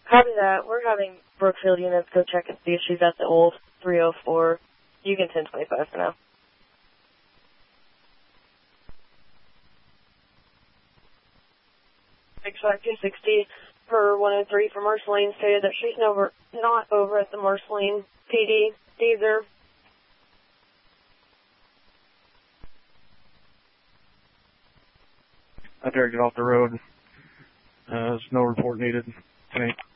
Copy that. We're having Brookfield units go check and see if she's at the old 304. You can 1025 for now. X-Fact 260 per 103 for Marceline stated that she's not over at the Marceline PD. Deezer. I dare get off the road. There's no report needed. 10-8.